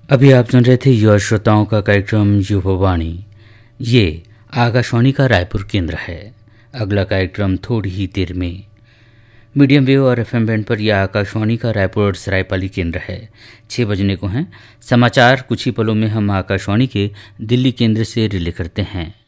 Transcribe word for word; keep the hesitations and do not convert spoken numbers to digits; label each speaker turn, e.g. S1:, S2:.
S1: अभी आप सुन रहे थे युवा श्रोताओं का कार्यक्रम युवावाणी। ये आकाशवाणी का रायपुर केंद्र है। अगला कार्यक्रम थोड़ी ही देर में मीडियम वेव और एफएम बैंड पर यह आकाशवाणी का रायपुर और सरायपाली केंद्र है। छः बजने को हैं समाचार। कुछ ही पलों में हम आकाशवाणी के दिल्ली केंद्र से रिले करते हैं।